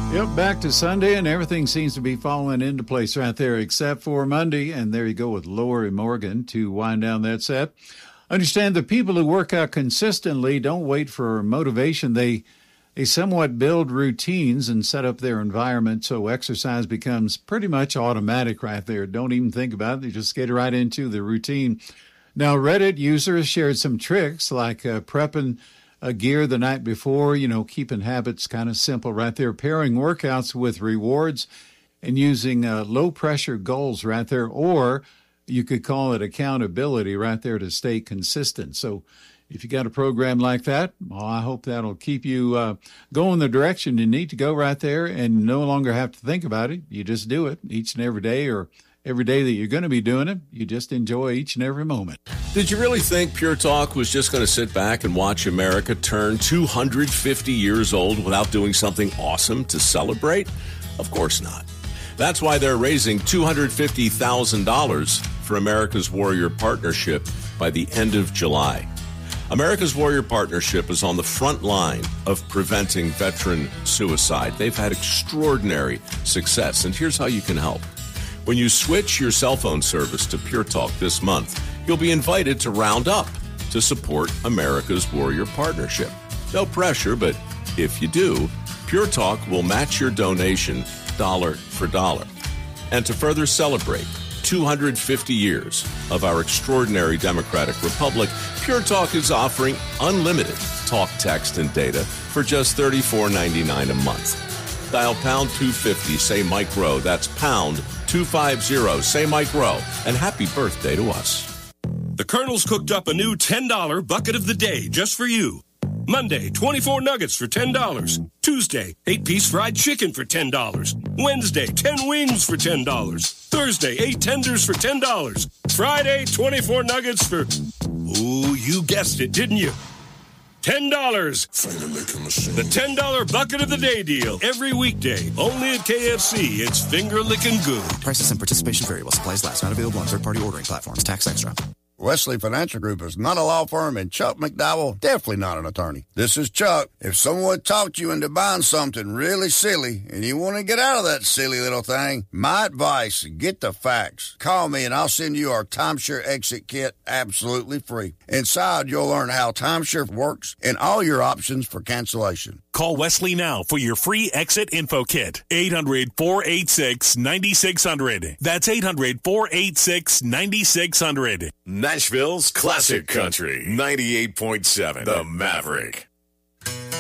Yep, back to Sunday, and everything seems to be falling into place right there, except for Monday. And there you go with Lori Morgan to wind down that set. Understand the people who work out consistently don't wait for motivation. They somewhat build routines and set up their environment so exercise becomes pretty much automatic right there. Don't even think about it. They just get right into the routine. Now, Reddit users shared some tricks like prepping gear the night before, keeping habits kind of simple right there, pairing workouts with rewards and using low-pressure goals right there, or you could call it accountability right there to stay consistent. So if you got a program like that, well, I hope that'll keep you going the direction you need to go right there and no longer have to think about it. You just do it each and every day, or every day that you're going to be doing it. You just enjoy each and every moment. Did you really think Pure Talk was just going to sit back and watch America turn 250 years old without doing something awesome to celebrate? Of course not. That's why they're raising $250,000 for America's Warrior Partnership by the end of July. America's Warrior Partnership is on the front line of preventing veteran suicide. They've had extraordinary success, and here's how you can help. When you switch your cell phone service to Pure Talk this month, you'll be invited to round up to support America's Warrior Partnership. No pressure, but if you do, Pure Talk will match your donation dollar for dollar. And to further celebrate 250 years of our extraordinary democratic republic, Pure Talk is offering unlimited talk, text, and data for just $34.99 a month. Dial pound 250, say Mike Rowe. That's pound 250, say Mike Rowe. And happy birthday to us. The Colonel's cooked up a new $10 bucket of the day just for you. Monday, 24 nuggets for $10. Tuesday, 8-piece fried chicken for $10. Wednesday, 10 wings for $10. Thursday, 8 tenders for $10. Friday, 24 nuggets for, ooh, you guessed it, didn't you? $10. The $10 bucket of the day deal. Every weekday, only at KFC. It's finger-licking good. Prices and participation vary while supplies last. Not available on third-party ordering platforms. Tax extra. Wesley Financial Group is not a law firm, and Chuck McDowell definitely not an attorney. This is Chuck. If someone talked you into buying something really silly and you want to get out of that silly little thing, my advice, get the facts. Call me and I'll send you our timeshare exit kit absolutely free. Inside, you'll learn how timeshare works and all your options for cancellation. Call Wesley now for your free exit info kit. 800-486-9600. That's 800-486-9600. Nashville's Classic Country, 98.7, The Maverick.